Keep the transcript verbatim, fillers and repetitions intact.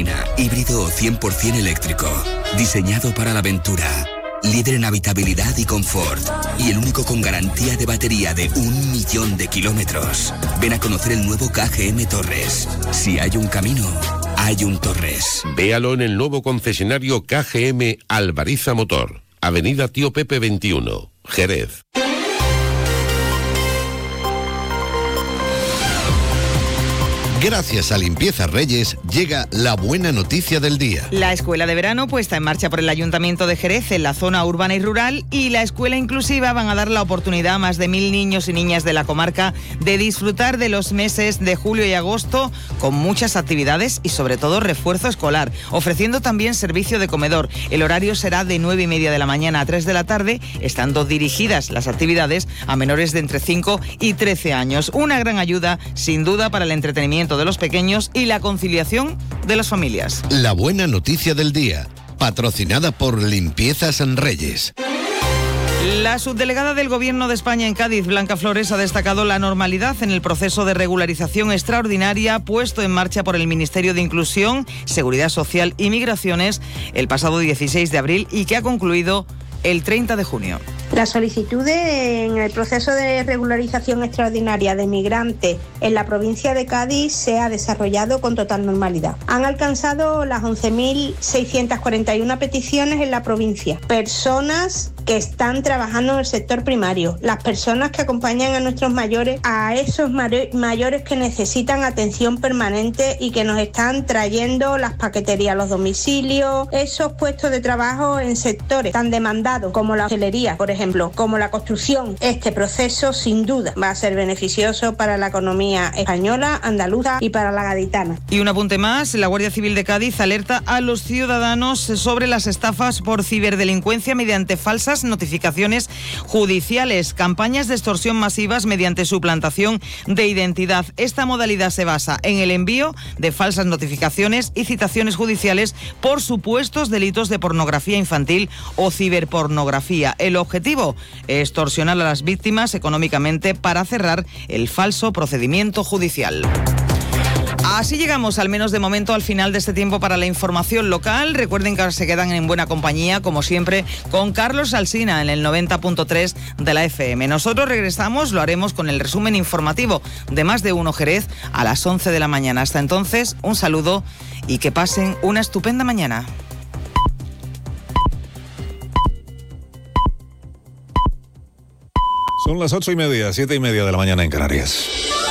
gasolina, híbrido o cien por ciento eléctrico. Diseñado para la aventura. Líder en habitabilidad y confort. Y el único con garantía de batería de un millón de kilómetros. Ven a conocer el nuevo K G M Torres. Si hay un camino, hay un Torres. Véalo en el nuevo concesionario K G M Alvariza Motor. Avenida Tío Pepe veintiuno, Jerez. Gracias a Limpieza Reyes llega la buena noticia del día. La escuela de verano puesta en marcha por el Ayuntamiento de Jerez en la zona urbana y rural y la escuela inclusiva van a dar la oportunidad a más de mil niños y niñas de la comarca de disfrutar de los meses de julio y agosto con muchas actividades y sobre todo refuerzo escolar, ofreciendo también servicio de comedor. El horario será de nueve y media de la mañana a tres de la tarde, estando dirigidas las actividades a menores de entre cinco y trece años. Una gran ayuda, sin duda, para el entretenimiento de los pequeños y la conciliación de las familias. La buena noticia del día, patrocinada por Limpiezas Reyes. La subdelegada del Gobierno de España en Cádiz, Blanca Flores, ha destacado la normalidad en el proceso de regularización extraordinaria puesto en marcha por el Ministerio de Inclusión, Seguridad Social y Migraciones el pasado dieciséis de abril y que ha concluido el treinta de junio. Las solicitudes en el proceso de regularización extraordinaria de migrantes en la provincia de Cádiz se ha desarrollado con total normalidad. Han alcanzado las once mil seiscientas cuarenta y una peticiones en la provincia. Personas que están trabajando en el sector primario, las personas que acompañan a nuestros mayores, a esos mayores que necesitan atención permanente y que nos están trayendo las paqueterías a los domicilios, esos puestos de trabajo en sectores tan demandados como la hostelería, por ejemplo, como la construcción. Este proceso sin duda va a ser beneficioso para la economía española, andaluza y para la gaditana. Y un apunte más, la Guardia Civil de Cádiz alerta a los ciudadanos sobre las estafas por ciberdelincuencia mediante falsas notificaciones judiciales, campañas de extorsión masivas mediante suplantación de identidad. Esta modalidad se basa en el envío de falsas notificaciones y citaciones judiciales por supuestos delitos de pornografía infantil o ciberpornografía. El objetivo, extorsionar a las víctimas económicamente para cerrar el falso procedimiento judicial. Así llegamos, al menos de momento, al final de este tiempo para la información local. Recuerden que ahora se quedan en buena compañía, como siempre, con Carlos Alsina en el noventa punto tres de la F M. Nosotros regresamos, lo haremos con el resumen informativo de Más de Uno Jerez a las once de la mañana. Hasta entonces, un saludo y que pasen una estupenda mañana. Son las ocho y media, siete y media de la mañana en Canarias.